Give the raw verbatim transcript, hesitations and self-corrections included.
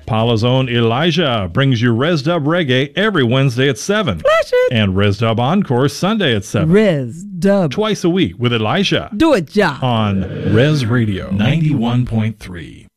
Paula's own Elijah brings you Res Dub Reggae every Wednesday at seven. Flash it. And Res Dub Encore Sunday at seven. Res Dub. Twice a week with Elijah. Do it, ja. On Res Radio ninety-one point three.